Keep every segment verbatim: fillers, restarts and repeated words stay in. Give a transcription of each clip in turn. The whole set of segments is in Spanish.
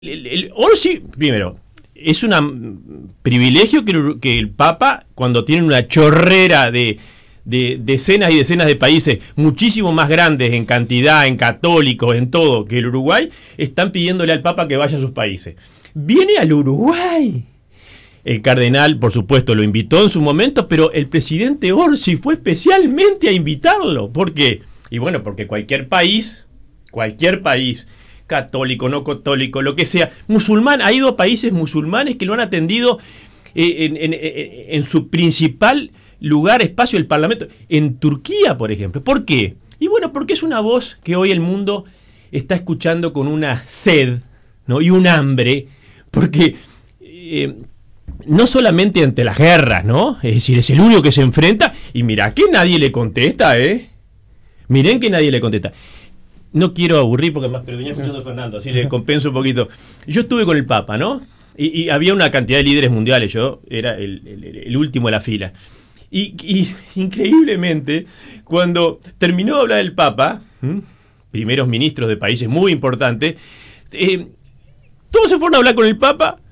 El, el Orsi, primero, es un privilegio que el, que el Papa, cuando tiene una chorrera de, de decenas y decenas de países muchísimo más grandes en cantidad, en católicos, en todo, que el Uruguay, están pidiéndole al Papa que vaya a sus países. Viene al Uruguay. El cardenal, por supuesto, lo invitó en su momento, pero el presidente Orsi fue especialmente a invitarlo. ¿Por qué? Y bueno, porque cualquier país, cualquier país, católico, no católico, lo que sea, musulmán, ha ido a países musulmanes que lo han atendido eh, en, en, en su principal lugar, espacio, el Parlamento, en Turquía, por ejemplo. ¿Por qué? Y bueno, porque es una voz que hoy el mundo está escuchando con una sed, ¿no? Y un hambre, porque eh, no solamente ante las guerras, ¿no? Es decir, es el único que se enfrenta, y mirá que nadie le contesta, ¿eh? Miren que nadie le contesta. No quiero aburrir porque más, pero venía escuchando a Fernando, así le compenso un poquito. Yo estuve con el Papa, ¿no? Y, y había una cantidad de líderes mundiales, yo era el, el, el último de la fila. Y, y increíblemente, cuando terminó de hablar el Papa, ¿m? primeros ministros de países muy importantes, eh, todos se fueron a hablar con el Papa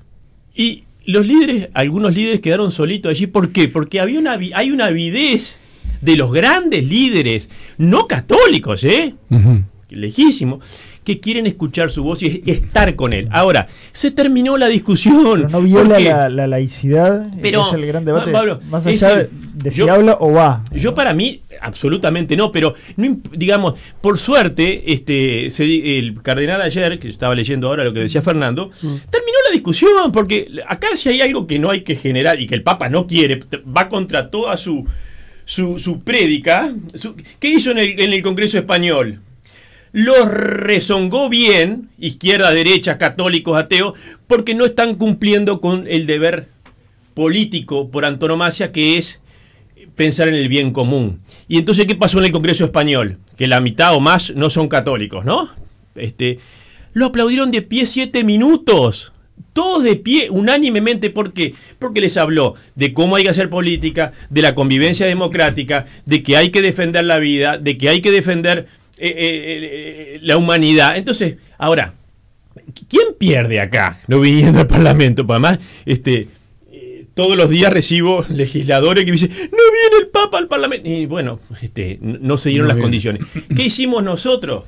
y los líderes, algunos líderes quedaron solitos allí. ¿Por qué? Porque había una, hay una avidez de los grandes líderes, no católicos, ¿eh? Uh-huh. Lejísimo, que quieren escuchar su voz y estar con él. Ahora, se terminó la discusión. Pero no viola la, la laicidad, pero, es el gran debate, Pablo, más allá el, de si yo, habla o va. Yo para mí, absolutamente no, pero no, digamos, por suerte, este, se, el cardenal ayer, que estaba leyendo ahora lo que decía Fernando, mm. terminó la discusión, porque acá si hay algo que no hay que generar y que el Papa no quiere, va contra toda su, su, su prédica. Su, ¿Qué hizo en el, en el Congreso Español? Los rezongó bien, izquierda, derecha, católicos, ateos, porque no están cumpliendo con el deber político por antonomasia, que es pensar en el bien común. Y entonces, ¿qué pasó en el Congreso Español? Que la mitad o más no son católicos, ¿no? Este, lo aplaudieron de pie siete minutos. Todos de pie, unánimemente. ¿Por qué? Porque les habló de cómo hay que hacer política, de la convivencia democrática, de que hay que defender la vida, de que hay que defender Eh, eh, la humanidad. Entonces, ahora, ¿quién pierde acá no viniendo al Parlamento? Pues además, este, eh, todos los días recibo legisladores que me dicen, no viene el Papa al Parlamento. Y bueno, este, no se dieron no las viene. condiciones. ¿Qué hicimos nosotros?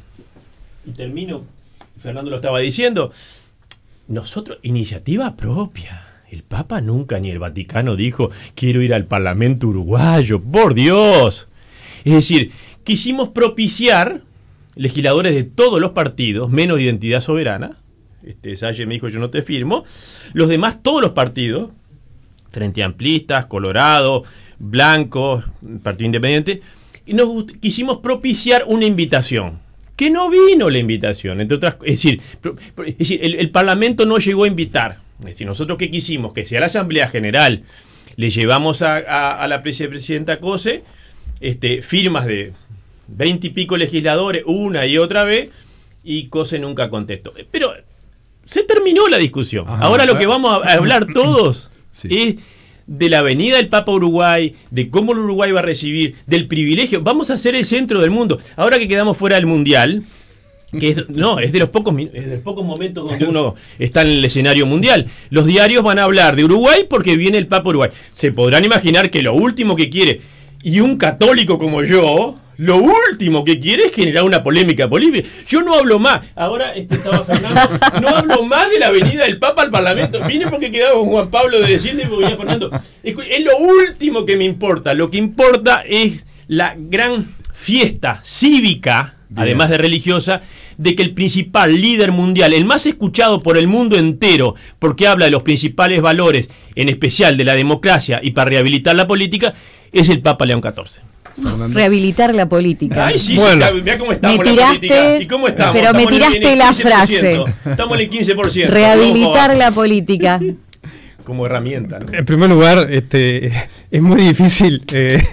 Y termino, Fernando lo estaba diciendo, nosotros, iniciativa propia. El Papa nunca ni el Vaticano dijo, quiero ir al Parlamento uruguayo, por Dios. Es decir, quisimos propiciar legisladores de todos los partidos, menos Identidad Soberana. Este, Salle me dijo, yo no te firmo. Los demás, todos los partidos, Frente Amplistas, Colorado, Blancos, Partido Independiente, y nos quisimos propiciar una invitación. Que no vino la invitación, entre otras cosas. Es decir, pro, pro, es decir el, el Parlamento no llegó a invitar. Es decir, nosotros ¿qué quisimos? Que sea la Asamblea General. Le llevamos a, a, a la presidenta Cose este, firmas de veinte y pico legisladores, una y otra vez, y Cose nunca contestó. Pero se terminó la discusión. Ajá, ahora lo que vamos a hablar todos sí. es de la venida del Papa a Uruguay, de cómo el Uruguay va a recibir, del privilegio. Vamos a ser el centro del mundo. Ahora que quedamos fuera del Mundial, que es, no, es de los pocos, es de los pocos momentos donde uno está en el escenario mundial. Los diarios van a hablar de Uruguay porque viene el Papa a Uruguay. Se podrán imaginar que lo último que quiere, y un católico como yo, lo último que quiere es generar una polémica política. Yo no hablo más. Ahora este, estaba Fernando. No hablo más de la venida del Papa al Parlamento. Vine porque quedaba con Juan Pablo de decirle, porque venía Fernando. Es, es lo último que me importa. Lo que importa es la gran fiesta cívica, bien, además de religiosa, de que el principal líder mundial, el más escuchado por el mundo entero, porque habla de los principales valores, en especial de la democracia y para rehabilitar la política, es el Papa León catorce. Fernando. Rehabilitar la política. Ay, sí, bueno, sí, mira cómo estamos me tiraste, la política. ¿Y cómo estamos? Pero estamos me tiraste en el, en el la frase. Estamos en el quince por ciento. Rehabilitar la política. Como herramienta, ¿no? En primer lugar, este, es muy difícil eh,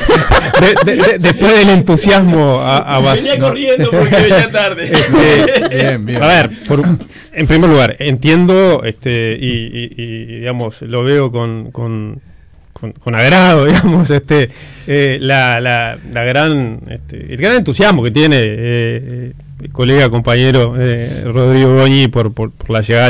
de, de, de, después del entusiasmo a, a venía ¿no? corriendo porque venía tarde. Este, bien, bien. A ver, por, en primer lugar, entiendo este, y, y, y digamos lo veo con, con Con, con agrado, digamos, este, eh, la, la, la gran, este, el gran entusiasmo que tiene eh, colega, compañero eh, Rodrigo Goñi por, por, por la llegada